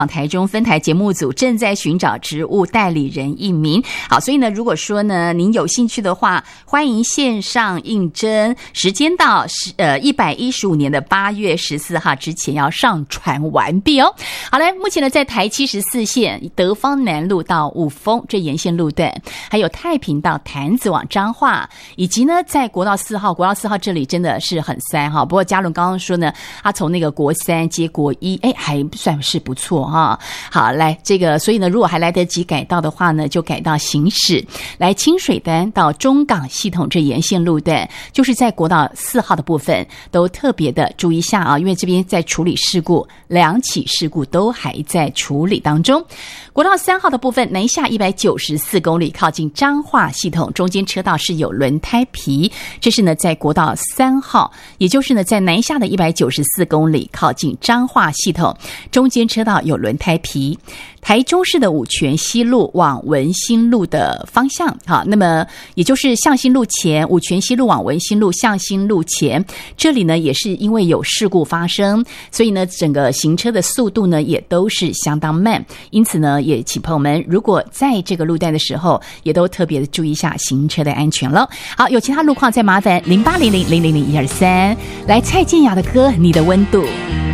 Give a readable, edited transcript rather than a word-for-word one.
台中分台节目组正在寻找职务代理人1名。好，所以呢，如果说呢您有兴趣的话，欢迎线上应征，时间到115年的8月14号之前要上传完毕哦。好嘞，目前呢在台74线德芳南路到五峰这沿线路段，还有太平到潭子往彰化，以及呢在国道4号这里真的是很塞哈。不过嘉伦刚刚说呢，他从那个国3接国1，还算是不错哈。好，来这个，所以呢，如果还来得及改道的话呢，就改道行驶。来清水单到中港系统这沿线路段，就是在国道4号的部分，都特别的注意一下啊，因为这边在处理事故，2起事故都还在处理当中。国道3号的部分，南下194公里，靠近彰化系统，中间车道是有轮胎皮，这是呢在国道3号，也就是呢在南下的194公里，靠近彰化系统，中间车道有轮胎皮。台中市的五权西路往文心路的方向，好，那么也就是向心路前，五权西路往文心路向心路前，这里呢也是因为有事故发生，所以呢整个行车的速度呢也都是相当慢，因此呢也请朋友们如果在这个路段的时候，也都特别的注意一下行车的安全了。好，有其他路况再麻烦0800000123来蔡健雅的歌《你的温度》。